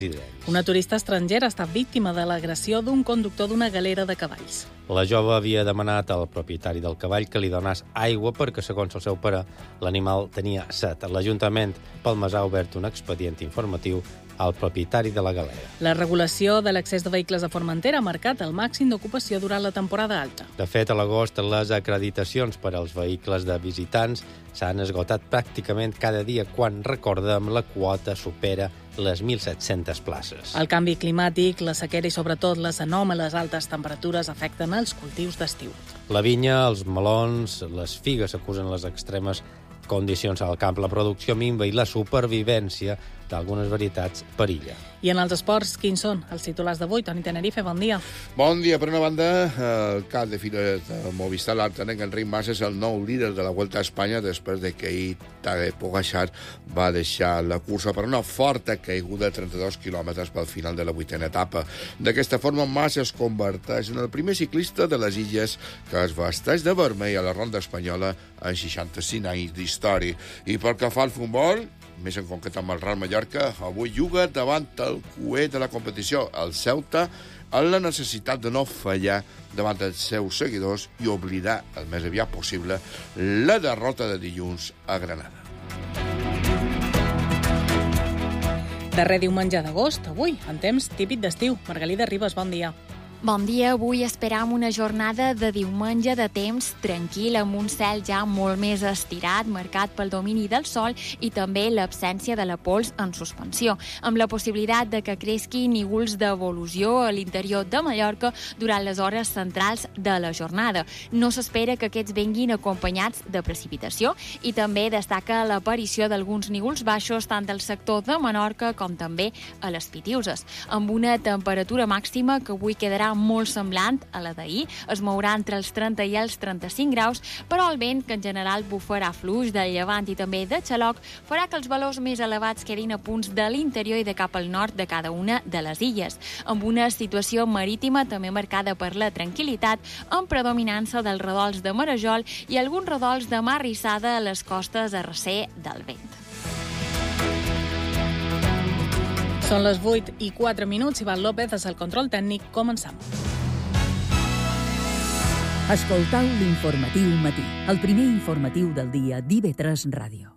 Una turista estrangera ha estat víctima de l'agressió d'un conductor d'una galera de cavalls. La jove havia demanat al propietari del cavall que li donés aigua perquè, segons el seu pare, l'animal tenia set. L'Ajuntament Palmes ha obert un expedient informatiu al propietari de la galera. La regulació de l'accés de vehicles a Formentera ha marcat el màxim d'ocupació durant la temporada alta. De fet, a l'agost, les acreditacions per als vehicles de visitants s'han esgotat pràcticament cada dia quan, recordem, la quota supera les 1.700 places. El canvi climàtic, la sequera i, sobretot, les anòmales altes temperatures afecten els cultius d'estiu. La vinya, els melons, les figues acusen les extremes condicions al camp. La producció minva i la supervivència d'algunes varietats perilla. I en els esports, quins són els titulars d'avui? Toni Tenerife, bon dia. Bon dia. Per una banda, el cap de fila de Movistar, l'altenenc Enric Mas, és el nou líder de la Vuelta a Espanya després de que ahir Tadej Pogačar va deixar la cursa per una forta caiguda de 32 quilòmetres pel final de la 8a etapa. D'aquesta forma, Mas es converteix en el primer ciclista de les illes que es vesteix de vermell a la ronda espanyola en 65 anys d'història. I pel que fa al futbol, més en concret amb el Real Mallorca, avui juga davant el cuer de la competició, el Ceuta, amb la necessitat de no fallar davant els seus seguidors i oblidar el més aviat possible la derrota de dilluns a Granada. Darrer diumenge d'agost, avui, en temps típic d'estiu. Margalida Ribas, bon dia. Bon dia. Avui esperam una jornada de diumenge de temps tranquil, amb un cel ja molt més estirat, marcat pel domini del sol i també l'absència de la pols en suspensió, amb la possibilitat de que creixin nígols d'evolució a l'interior de Mallorca durant les hores centrals de la jornada. No s'espera que aquests venguin acompanyats de precipitació i també destaca l'aparició d'alguns nígols baixos tant al sector de Menorca com també a les Pitiuses, amb una temperatura màxima que avui quedarà molt semblant a la d'ahir. Es mourà entre els 30 i els 35 graus, però el vent, que en general bufarà fluix de llevant i també de xaloc, farà que els valors més elevats quedin a punts de l'interior i de cap al nord de cada una de les illes, amb una situació marítima també marcada per la tranquil·litat, amb predominança dels redols de Marajol i alguns redols de mar rissada a les costes a recer del vent. Són les 8:04, Ivan López és el control tècnic. Comencem. Escoltau l'informatiu matí, el primer informatiu del dia d'IV3 Ràdio.